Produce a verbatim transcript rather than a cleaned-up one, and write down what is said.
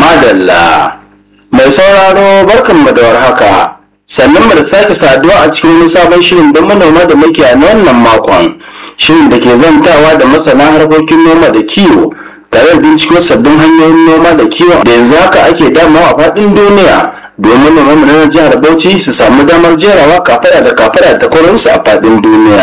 Madalla. Mai sauraro barkanmu da warhaka. Sannan mu da sake saduwa a cikin wani sabon shirin don manoma da makiyaya na wannan makon. Shirin da ke zantawa da masana harkokin noma da kiwo tare da binciko sabbin hanyoyin noma da kiwo da yanzu haka ake damawa a faɗin duniya domin manoman na jihar Bauchi su samu damar jerawa kafada da kafada ta kwarinsu a faɗin duniya.